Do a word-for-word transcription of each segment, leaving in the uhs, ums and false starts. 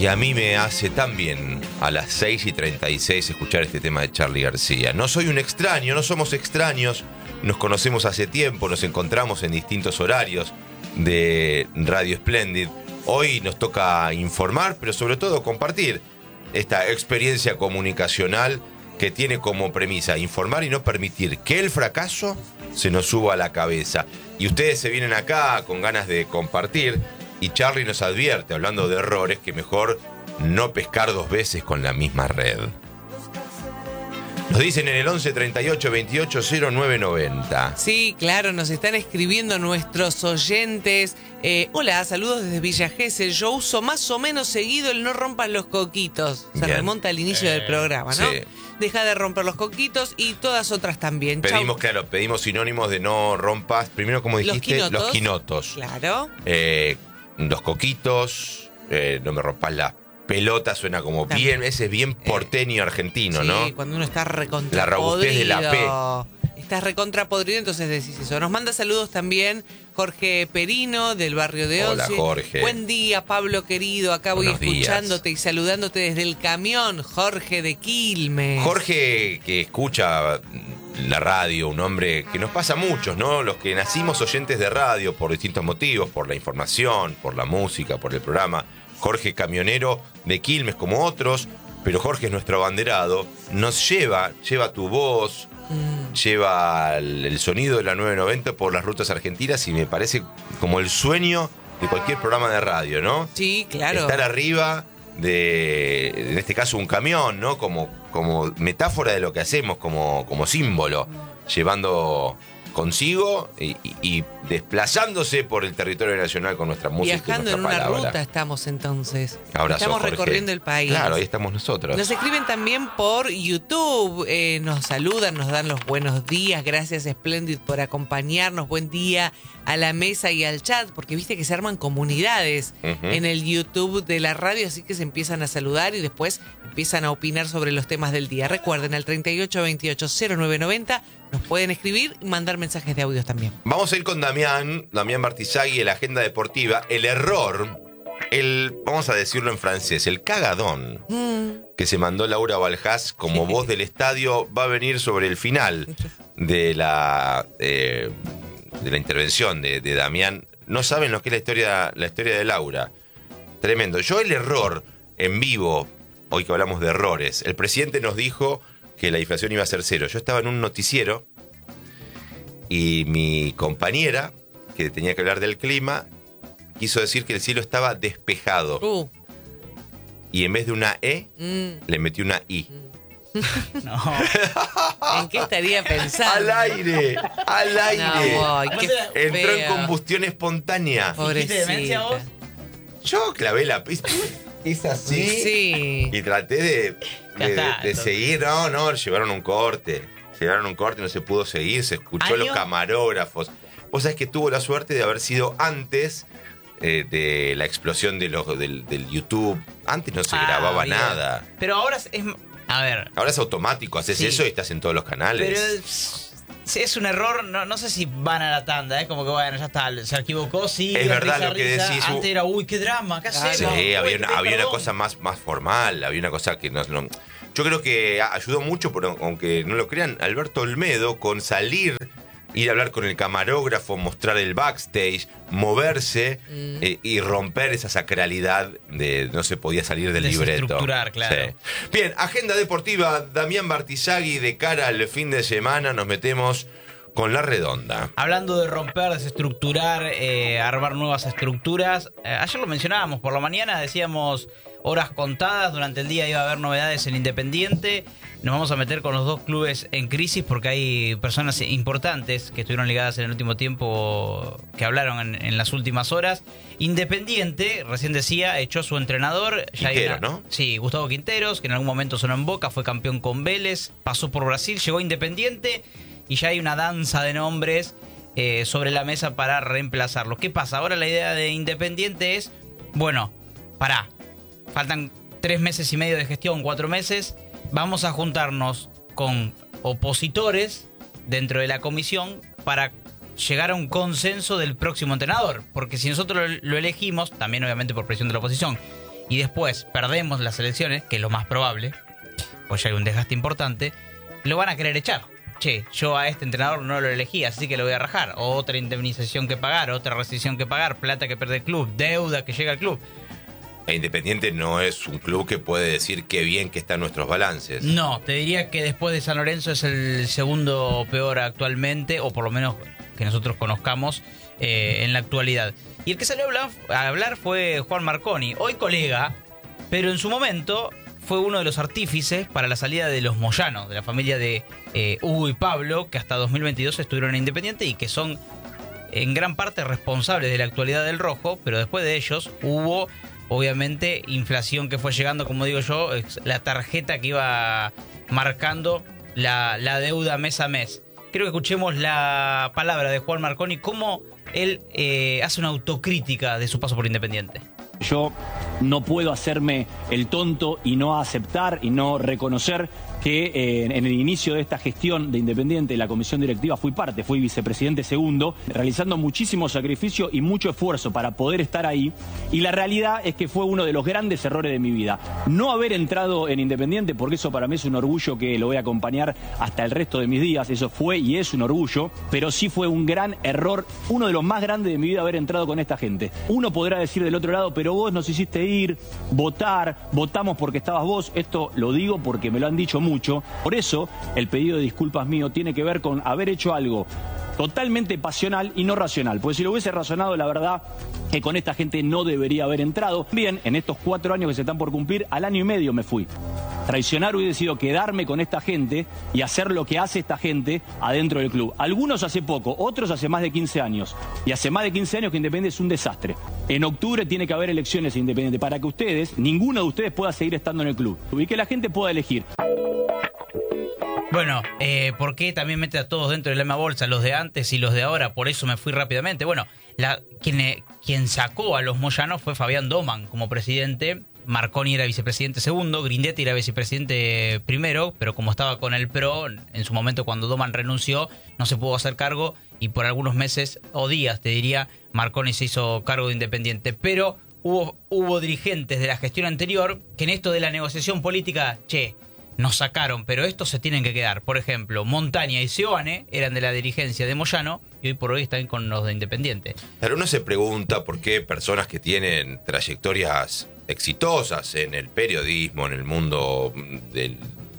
Y a mí me hace tan bien a las seis y treinta y seis escuchar este tema de Charly García. No soy un extraño, no somos extraños. Nos conocemos hace tiempo, nos encontramos en distintos horarios de Radio Splendid. Hoy nos toca informar, pero sobre todo compartir esta experiencia comunicacional que tiene como premisa informar y no permitir que el fracaso se nos suba a la cabeza. Y ustedes se vienen acá con ganas de compartir. Y Charly nos advierte, hablando de errores, que mejor no pescar dos veces con la misma red. Nos dicen en el once treinta y ocho veintiocho cero nueve noventa. Sí, claro, nos están escribiendo nuestros oyentes. Eh, hola, saludos desde Villa Gesell. Yo uso más o menos seguido el no rompas los coquitos. Se Bien. remonta al inicio Eh, del programa, ¿no? Sí. Deja de romper los coquitos y todas otras también. Pedimos, Chau. claro, pedimos sinónimos de no rompas. Primero, como Los dijiste, quinotos. los quinotos. Claro. Eh, los coquitos, eh, no me rompas las pelotas, suena como También. bien, ese es bien porteño argentino, Sí, ¿no? cuando uno está recontra La robustez de la podrido. Estás recontra podrido, entonces decís eso. Nos manda saludos también Jorge Perino, del barrio de Hola, Once. Jorge. Buen día, Pablo querido. Acá voy Buenos días. escuchándote y saludándote desde el camión. Jorge de Quilmes. Jorge, que escucha la radio, un hombre que nos pasa a muchos, ¿no? Los que nacimos oyentes de radio por distintos motivos, por la información, por la música, por el programa. Jorge, camionero de Quilmes como otros, pero Jorge es nuestro abanderado. Nos lleva, lleva tu voz, Mm. lleva el, el sonido de la nueve noventa por las rutas argentinas y me parece como el sueño de cualquier programa de radio, ¿no? Sí, claro. Estar arriba de, en este caso, un camión, ¿no? Como, como metáfora de lo que hacemos, como, como símbolo, llevando consigo y, y- y desplazándose por el territorio nacional con nuestra música. y Viajando en nuestra una palabra. ruta estamos entonces. Abrazo, estamos Jorge. recorriendo el país. Claro, ahí estamos nosotros. Nos escriben también por YouTube, eh, nos saludan, nos dan los buenos días, gracias Splendid por acompañarnos, buen día a la mesa y al chat, porque viste que se arman comunidades Ujú. en el YouTube de la radio, así que se empiezan a saludar y después empiezan a opinar sobre los temas del día. Recuerden, al treinta y ocho veintiocho cero nueve noventa nos pueden escribir y mandar mensajes de audios también. Vamos a ir con Damián, Damián Bartizagui, en la agenda deportiva. El error, el, vamos a decirlo en francés, el cagadón Mm, que se mandó Laura Baljás como voz del estadio va a venir sobre el final de la, eh, de la intervención de, de Damián. No saben lo que es la historia, la historia de Laura. Tremendo. Yo el error en vivo, hoy que hablamos de errores, el presidente nos dijo que la inflación iba a ser cero. Yo estaba en un noticiero y mi compañera, que tenía que hablar del clima, quiso decir que el cielo estaba despejado. uh, Y en vez de una E, mm, le metió una I. No. ¿En qué estaría pensando? ¡Al aire! ¡Al aire! No, ay, qué Entró en feo. combustión espontánea. ¿Dijiste demencia vos? Pobrecita. Yo clavé la pista. Es así. Sí. Y traté de, Ya de, está, de entonces. seguir. No, no, llevaron un corte. Llevaron un corte, no se pudo seguir. Se escuchó a los ¿Año? camarógrafos. Vos sabés que tuvo la suerte de haber sido antes eh, de la explosión de los, del, del YouTube. Antes no se Ah, grababa bien. nada. Pero ahora es... es- A ver, Ahora es automático. Haces Sí. eso y estás en todos los canales. pero es, si es un error, no, no sé si van a la tanda, es como que bueno, ya está, se equivocó, sí. Es verdad risa, lo que risa. decís, Antes era, uy, qué drama, ¿qué Claro. hacemos? Sí, Uy, había una, pedí había una perdón. cosa más, más formal, había una cosa que no, no- Yo creo que ayudó mucho, pero aunque no lo crean, Alberto Olmedo con salir, ir a hablar con el camarógrafo, mostrar el backstage, moverse Mm. eh, y romper esa sacralidad de no se podía salir del libreto. Desestructurar, claro. Sí. Bien, agenda deportiva, Damián Bartizagui, de cara al fin de semana nos metemos con la redonda. Hablando de romper, desestructurar, eh, armar nuevas estructuras, eh, ayer lo mencionábamos, por la mañana decíamos horas contadas, durante el día iba a haber novedades en Independiente, nos vamos a meter con los dos clubes en crisis porque hay personas importantes que estuvieron ligadas en el último tiempo, que hablaron en, en las últimas horas. Independiente, recién decía, echó a su entrenador. Ya hay Quintero, una- ¿no? Sí, Gustavo Quinteros, que en algún momento sonó en Boca, fue campeón con Vélez, pasó por Brasil, llegó a Independiente y ya hay una danza de nombres eh, sobre la mesa para reemplazarlo. ¿Qué pasa? Ahora la idea de Independiente es, bueno, pará, faltan tres meses y medio de gestión, cuatro meses, vamos a juntarnos con opositores dentro de la comisión para llegar a un consenso del próximo entrenador, porque si nosotros lo, lo elegimos, también obviamente por presión de la oposición, y después perdemos las elecciones, que es lo más probable, pues ya hay un desgaste importante, lo van a querer echar. Che, yo a este entrenador no lo elegí, así que lo voy a rajar. Otra indemnización que pagar, otra rescisión que pagar, plata que pierde el club, deuda que llega al club. E Independiente no es un club que puede decir qué bien que están nuestros balances. No, te diría que después de San Lorenzo es el segundo peor actualmente, o por lo menos que nosotros conozcamos eh, en la actualidad. Y el que salió a hablar, a hablar fue Juan Marconi, hoy colega, pero en su momento fue uno de los artífices para la salida de los Moyano, de la familia de eh, Hugo y Pablo, que hasta dos mil veintidós estuvieron en Independiente y que son en gran parte responsables de la actualidad del rojo, pero después de ellos hubo, obviamente, inflación que fue llegando, como digo yo, la tarjeta que iba marcando la, la deuda mes a mes. Creo que escuchemos la palabra de Juan Marconi, cómo él eh, hace una autocrítica de su paso por Independiente. Yo no puedo hacerme el tonto y no aceptar y no reconocer que eh, en el inicio de esta gestión de Independiente, la comisión directiva, fui parte, fui vicepresidente segundo, realizando muchísimo sacrificio y mucho esfuerzo para poder estar ahí. Y la realidad es que fue uno de los grandes errores de mi vida. No haber entrado en Independiente, porque eso para mí es un orgullo que lo voy a acompañar hasta el resto de mis días. Eso fue y es un orgullo, pero sí fue un gran error, uno de los más grandes de mi vida, haber entrado con esta gente. Uno podrá decir del otro lado, pero vos nos hiciste ir, votar, votamos porque estabas vos. Esto lo digo porque me lo han dicho mucho. Por eso el pedido de disculpas mío tiene que ver con haber hecho algo totalmente pasional y no racional. Porque si lo hubiese razonado, la verdad que con esta gente no debería haber entrado. Bien, en estos cuatro años que se están por cumplir, al año y medio me fui. Traicionar, hubiera decidido quedarme con esta gente y hacer lo que hace esta gente adentro del club. Algunos hace poco, otros hace más de quince años. Y hace más de quince años que Independiente es un desastre. En octubre tiene que haber elecciones en Independiente para que ustedes, ninguno de ustedes pueda seguir estando en el club. Y que la gente pueda elegir. Bueno, eh, ¿por qué también mete a todos dentro de la misma bolsa, los de antes y los de ahora? Por eso me fui rápidamente. Bueno, la, quien, eh, quien sacó a los Moyano fue Fabián Doman como presidente. Marconi era vicepresidente segundo, Grindetti era vicepresidente primero, pero como estaba con el P R O, en su momento cuando Doman renunció, no se pudo hacer cargo y por algunos meses o días, te diría, Marconi se hizo cargo de Independiente. Pero hubo, hubo dirigentes de la gestión anterior que en esto de la negociación política, che, nos sacaron, pero estos se tienen que quedar. Por ejemplo, Montaña y Seoane eran de la dirigencia de Moyano y hoy por hoy están con los de Independiente. Pero uno se pregunta por qué personas que tienen trayectorias exitosas en el periodismo, en el mundo del,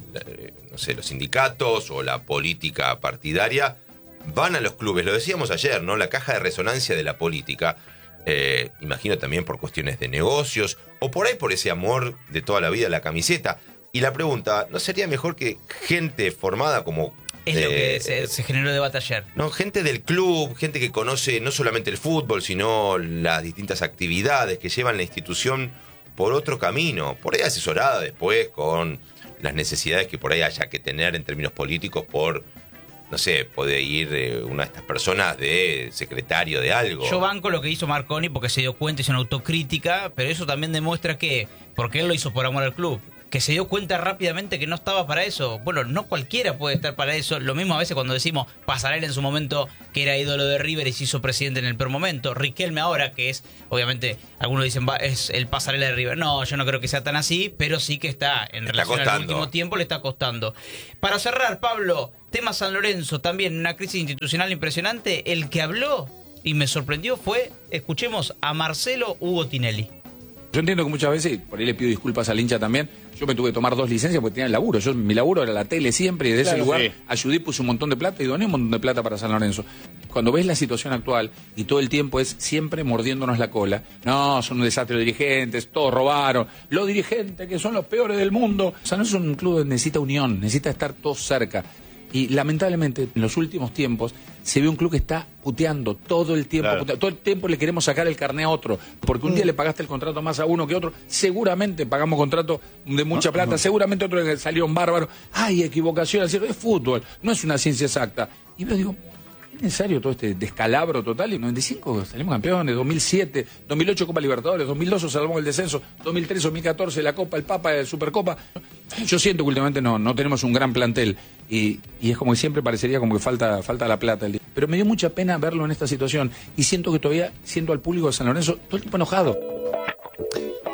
no sé, los sindicatos o la política partidaria, van a los clubes. Lo decíamos ayer, ¿no? La caja de resonancia de la política. Eh, imagino también por cuestiones de negocios o por ahí por ese amor de toda la vida a la camiseta. Y la pregunta, ¿no sería mejor que gente formada como... Es eh, lo que se, se generó debate ayer. No, gente del club, gente que conoce no solamente el fútbol, sino las distintas actividades que llevan la institución por otro camino, por ahí asesorada después con las necesidades que por ahí haya que tener en términos políticos por, no sé, puede ir eh, una de estas personas de secretario de algo. Yo banco lo que hizo Marconi porque se dio cuenta, hizo una autocrítica, pero eso también demuestra que, porque él lo hizo por amor al club, que se dio cuenta rápidamente que no estaba para eso. Bueno, no cualquiera puede estar para eso. Lo mismo a veces cuando decimos Pasarela en su momento, que era ídolo de River y se hizo presidente en el peor momento. Riquelme ahora, que es, obviamente, algunos dicen, va, es el Pasarela de River. No, yo no creo que sea tan así, pero sí que está, en relación al último tiempo, le está costando. Para cerrar, Pablo, tema San Lorenzo, también una crisis institucional impresionante. El que habló y me sorprendió fue, escuchemos a Marcelo Hugo Tinelli. Yo entiendo que muchas veces, por ahí le pido disculpas al hincha también, yo me tuve que tomar dos licencias porque tenía el laburo. Yo, mi laburo era la tele siempre y desde claro, ese lugar sí. ayudé, puse un montón de plata y doné un montón de plata para San Lorenzo. Cuando ves la situación actual y todo el tiempo es siempre mordiéndonos la cola, no, son un desastre los dirigentes, todos robaron, los dirigentes que son los peores del mundo. San Lorenzo es un club que necesita unión, necesita estar todos cerca. Y lamentablemente en los últimos tiempos se ve un club que está puteando todo el tiempo, claro. puteando, todo el tiempo le queremos sacar el carné a otro, porque un mm. día le pagaste el contrato más a uno que a otro, seguramente pagamos contrato de mucha plata, no. seguramente otro le salieron bárbaros, hay equivocaciones, es fútbol, no es una ciencia exacta. Y yo digo, ¿es necesario todo este descalabro total? Y en noventa y cinco salimos campeones, dos mil siete, dos mil ocho Copa Libertadores, dos mil dos salvamos el descenso, dos mil tres, dos mil catorce la Copa, el Papa, la Supercopa. Yo siento que últimamente no, no tenemos un gran plantel y, y es como que siempre parecería como que falta, falta la plata. Pero me dio mucha pena verlo en esta situación y siento que todavía siento al público de San Lorenzo todo el tiempo enojado.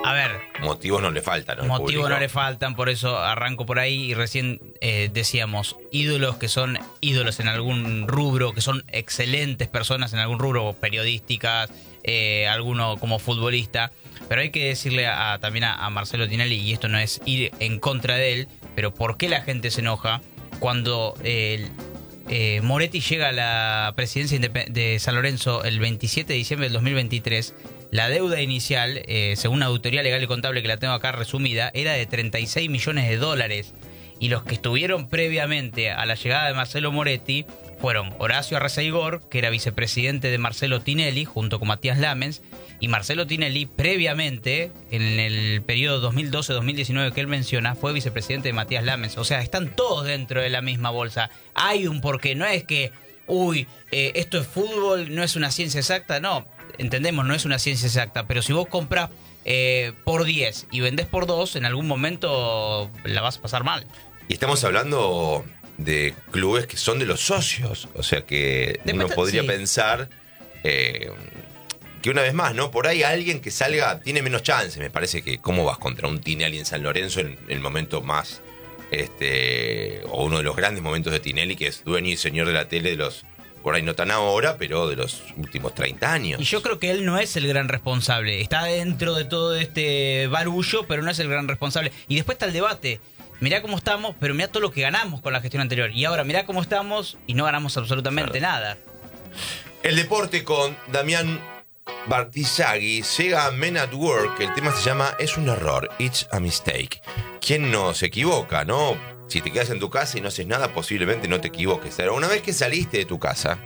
A ver, motivos no le faltan, ¿no? motivos no le faltan, por eso arranco por ahí y recién eh, decíamos ídolos que son ídolos en algún rubro, que son excelentes personas en algún rubro, periodísticas, eh, alguno como futbolista, pero hay que decirle a, también a, a Marcelo Tinelli, y esto no es ir en contra de él, pero ¿por qué la gente se enoja cuando eh, eh, Moretti llega a la presidencia de San Lorenzo el veintisiete de diciembre del dos mil veintitrés? La deuda inicial, eh, según una auditoría legal y contable que la tengo acá resumida, era de treinta y seis millones de dólares. Y los que estuvieron previamente a la llegada de Marcelo Moretti fueron Horacio Arreceigor, que era vicepresidente de Marcelo Tinelli, junto con Matías Lamens, y Marcelo Tinelli, previamente, en el periodo dos mil doce dos mil diecinueve que él menciona, fue vicepresidente de Matías Lamens. O sea, están todos dentro de la misma bolsa. Hay un porqué, no es que, uy, eh, esto es fútbol, no es una ciencia exacta, no. Entendemos, no es una ciencia exacta, pero si vos compras eh, por diez y vendés por dos, en algún momento la vas a pasar mal. Y estamos hablando de clubes que son de los socios, o sea que Después uno te- podría sí. pensar eh, que una vez más, ¿no? Por ahí alguien que salga tiene menos chance, me parece que cómo vas contra un Tinelli en San Lorenzo en el momento más, este, o uno de los grandes momentos de Tinelli, que es dueño y señor de la tele de los, por ahí no tan ahora, pero de los últimos treinta años. Y yo creo que él no es el gran responsable. Está dentro de todo este barullo, pero no es el gran responsable. Y después está el debate. Mirá cómo estamos, pero mirá todo lo que ganamos con la gestión anterior. Y ahora mirá cómo estamos y no ganamos absolutamente Claro. nada. El deporte con Damián Bartizaghi llega a Men at Work. El tema se llama Es un error, it's a mistake. ¿Quién no se equivoca, no? Si te quedas en tu casa y no haces nada, posiblemente no te equivoques. Pero una vez que saliste de tu casa,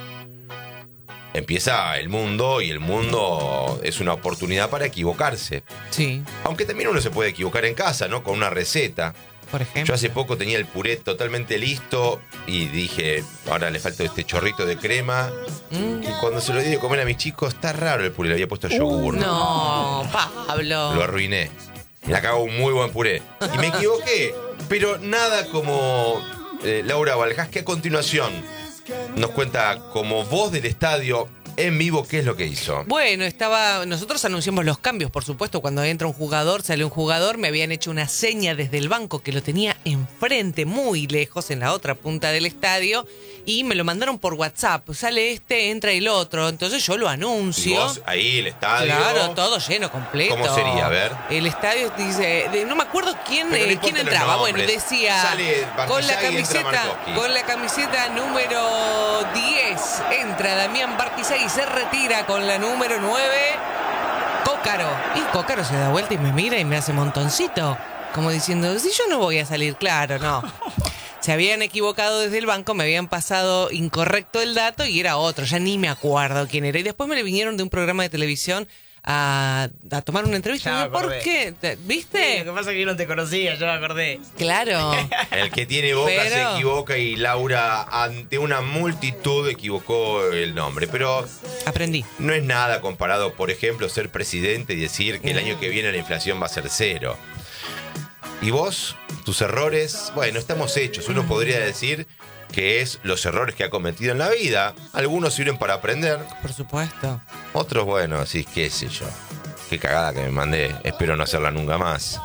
empieza el mundo y el mundo es una oportunidad para equivocarse. Sí, Aunque también uno se puede equivocar en casa, ¿no? Con una receta. por ejemplo. Yo hace poco tenía el puré totalmente listo y dije, ahora le falta este chorrito de crema. Mm. Y cuando se lo di de comer a mis chicos, está raro el puré, le había puesto yogur. No, Pablo. Lo arruiné. Me acabó un muy buen puré. Y me equivoqué, pero nada como eh, Laura Valjás, que a continuación nos cuenta como voz del estadio en vivo qué es lo que hizo. Bueno, estaba. Nosotros anunciamos los cambios, por supuesto. Cuando entra un jugador, sale un jugador. Me habían hecho una seña desde el banco que lo tenía enfrente, muy lejos, en la otra punta del estadio. Y me lo mandaron por WhatsApp. Sale este, entra el otro. Entonces yo lo Y anuncio. vos ahí, el estadio. Claro, todo lleno, completo. ¿Cómo sería? A ver. El estadio dice, de- no me acuerdo quién, Pero no eh, importa quién los entraba. Bueno, nombres. decía Sale con la Bartizaghi y entra camiseta, Markowski. con la camiseta número diez entra Damián Bartizaghi y se retira con la número nueve, Cócaro. Y Cócaro se da vuelta y me mira y me hace montoncito, como diciendo, si yo no voy a salir, claro, no. Se habían equivocado desde el banco, me habían pasado incorrecto el dato y era otro, ya ni me acuerdo quién era. Y después me le vinieron de un programa de televisión a, a tomar una entrevista. Ya me Digo, ¿por acordé. qué? ¿Te- Sí, ¿Viste? lo que pasa es que yo no te conocía, yo me acordé. Claro. El que tiene boca Pero- se equivoca y Laura ante una multitud equivocó el nombre. Pero Aprendí. no es nada comparado, por ejemplo, ser presidente y decir que el año que viene la inflación va a ser cero. Y vos, tus errores, bueno, estamos hechos. Uno podría decir que es los errores que ha cometido en la vida. Algunos sirven para aprender, Por supuesto. otros, bueno, sí, qué sé yo. Qué cagada que me mandé. Espero no hacerla nunca más.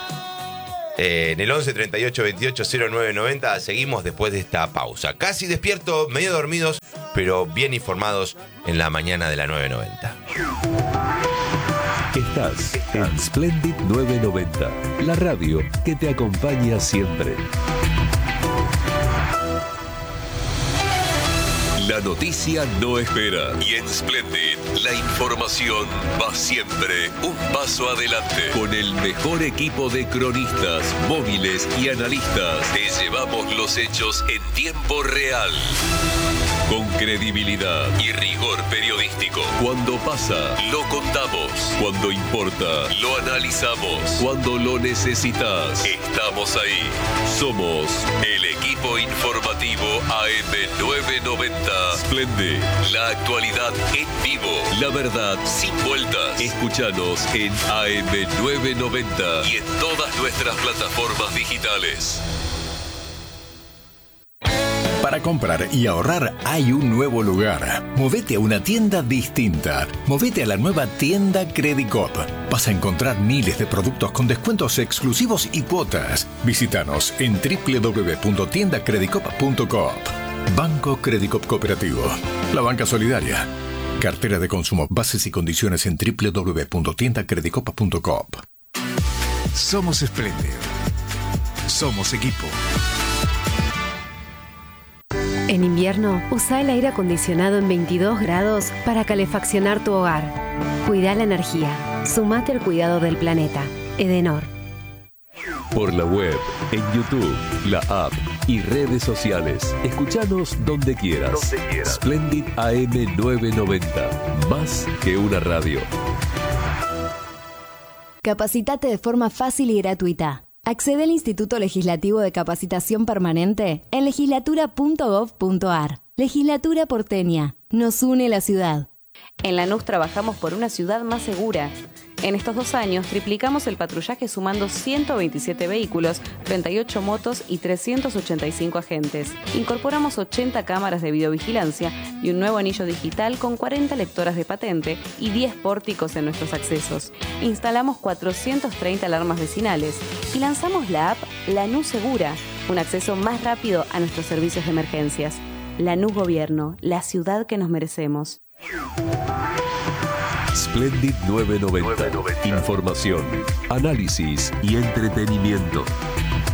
Eh, en el once treinta y ocho veintiocho cero nueve noventa seguimos después de esta pausa. Casi despierto, medio dormidos, pero bien informados en la mañana de la nueve noventa. Estás en Splendid nueve noventa, la radio que te acompaña siempre. La noticia no espera y en Splendid la información va siempre un paso adelante. Con el mejor equipo de cronistas, móviles y analistas, te llevamos los hechos en tiempo real. Con credibilidad y rigor periodístico. Cuando pasa, lo contamos. Cuando importa, lo analizamos. Cuando lo necesitas, estamos ahí. Somos el equipo informativo A M nueve noventa. Splendid, la actualidad en vivo. La verdad sin vueltas. Escúchanos en A M nueve noventa y en todas nuestras plataformas digitales. Para Para comprar y ahorrar hay un nuevo lugar. Movete a una tienda distinta. Movete a la nueva tienda Credicop. Vas a encontrar miles de productos con descuentos exclusivos y cuotas. Visítanos en doble u doble u doble u punto tienda credicop punto coop. Banco Credicop Cooperativo. La banca solidaria. Cartera de consumo. Bases y condiciones en doble u doble u doble u punto tienda credicop punto coop. Somos Splendid. Somos equipo. En invierno, usa el aire acondicionado en veintidós grados para calefaccionar tu hogar. Cuida la energía. Sumate al cuidado del planeta. Edenor. Por la web, en YouTube, la app y redes sociales. Escuchanos donde quieras. Donde quieras. Splendid A M novecientos noventa. Más que una radio. Capacitate de forma fácil y gratuita. Accede al Instituto Legislativo de Capacitación Permanente en legislatura punto gov punto ar. Legislatura porteña. Nos une la ciudad. En Lanús trabajamos por una ciudad más segura. En estos dos años triplicamos el patrullaje sumando ciento veintisiete vehículos, treinta y ocho motos y trescientos ochenta y cinco agentes. Incorporamos ochenta cámaras de videovigilancia y un nuevo anillo digital con cuarenta lectoras de patente y diez pórticos en nuestros accesos. Instalamos cuatrocientas treinta alarmas vecinales y lanzamos la app Lanús Segura, un acceso más rápido a nuestros servicios de emergencias. Lanús Gobierno, la ciudad que nos merecemos. Splendid novecientos noventa. Información, análisis y entretenimiento.